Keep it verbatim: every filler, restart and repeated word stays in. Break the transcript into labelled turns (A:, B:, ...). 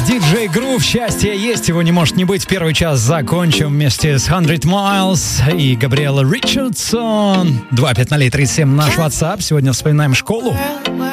A: диджей Грув. Счастье есть, его не может не быть. Первый час закончим вместе с сто Miles и Габриэла Ричардсон. два пять ноль тридцать семь наш WhatsApp. Сегодня вспоминаем школу.